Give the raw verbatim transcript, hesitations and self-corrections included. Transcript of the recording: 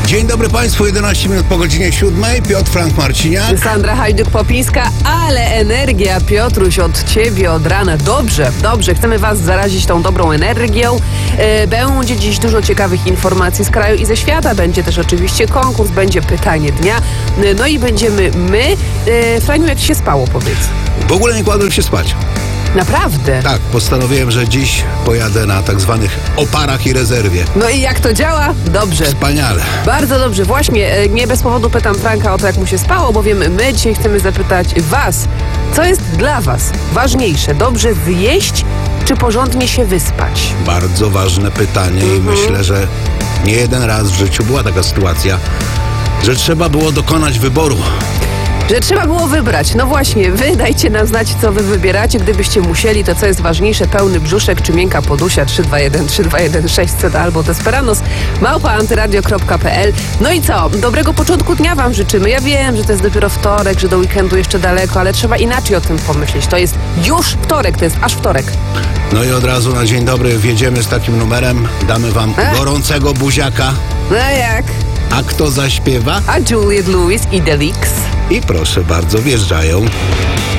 Dzień dobry Państwu, jedenaście minut po godzinie siódmej. Piotr Frank Marciniak. Sandra Hajduk-Popińska, ale energia, Piotruś, od Ciebie od rana. Dobrze, dobrze, chcemy Was zarazić tą dobrą energią. E, będzie dziś dużo ciekawych informacji z kraju i ze świata. Będzie też oczywiście konkurs, będzie pytanie dnia. E, no i będziemy my. E, Franiu, jak Ci się spało, powiedz? W ogóle nie kładłem się spać. Naprawdę? Tak, postanowiłem, że dziś pojadę na tak zwanych oparach i rezerwie. No i jak to działa? Dobrze. Wspaniale. Bardzo dobrze. Właśnie, e, nie bez powodu pytam Franka o to, jak mu się spało, bowiem my dzisiaj chcemy zapytać Was, co jest dla Was ważniejsze? Dobrze zjeść, czy porządnie się wyspać? Bardzo ważne pytanie i myślę, że nie jeden raz w życiu była taka sytuacja, że trzeba było dokonać wyboru. Że trzeba było wybrać. No właśnie, wy dajcie nam znać, co wy wybieracie. Gdybyście musieli, to co jest ważniejsze? Pełny brzuszek czy miękka podusia? trzy dwa jeden trzy dwa jeden sześć zet albo Desperanos małpa antyradio kropka pe el. No i co? Dobrego początku dnia Wam życzymy. Ja wiem, że to jest dopiero wtorek, że do weekendu jeszcze daleko, ale trzeba inaczej o tym pomyśleć. To jest już wtorek, to jest aż wtorek. No i od razu na dzień dobry wjedziemy z takim numerem. Damy Wam E? gorącego buziaka. No jak? A kto zaśpiewa? A Juliette Lewis i Delix. I proszę bardzo, wjeżdżają.